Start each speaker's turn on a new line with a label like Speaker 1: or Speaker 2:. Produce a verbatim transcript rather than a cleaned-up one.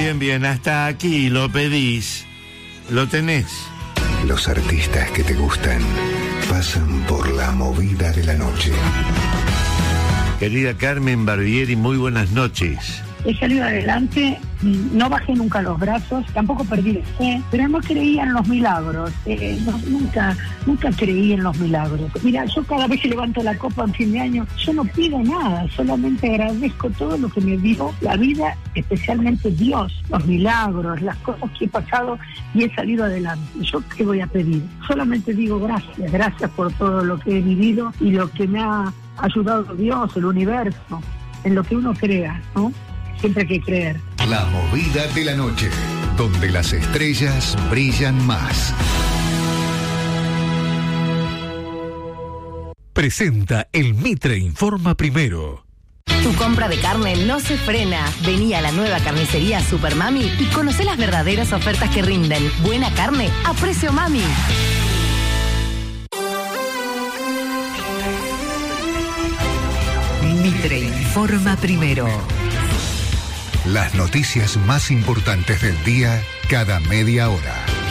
Speaker 1: Bien, bien, hasta aquí lo pedís. Lo tenés.
Speaker 2: Los artistas que te gustan pasan por la movida de la noche.
Speaker 1: Querida Carmen Barbieri, muy buenas noches.
Speaker 3: He salido adelante, no bajé nunca los brazos, tampoco perdí la fe, pero no creía en los milagros, eh, no, nunca, nunca creí en los milagros. Mira, yo cada vez que levanto la copa en fin de año, yo no pido nada, solamente agradezco todo lo que me dio la vida, especialmente Dios, los milagros, las cosas que he pasado y he salido adelante. ¿Yo qué voy a pedir? Solamente digo gracias, gracias por todo lo que he vivido y lo que me ha ayudado Dios, el universo, en lo que uno crea, ¿no? Siempre hay que creer.
Speaker 2: La movida de la noche, donde las estrellas brillan más.
Speaker 4: Presenta el Mitre Informa Primero.
Speaker 5: Tu compra de carne no se frena. Vení a la nueva carnicería Super Mami y conocé las verdaderas ofertas que rinden. Buena carne a precio mami.
Speaker 4: Mitre Informa Primero.
Speaker 2: Las noticias más importantes del día cada media hora.